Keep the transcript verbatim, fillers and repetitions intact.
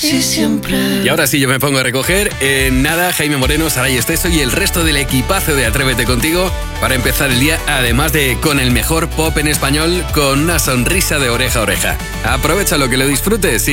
así siempre. Y ahora sí, yo me pongo a recoger. En nada, Jaime Moreno, Saray Esteso y el resto del equipazo de Atrévete Contigo para empezar el día, además de con el mejor pop en español, con una sonrisa de oreja a oreja. Aprovecha lo que lo disfrutes.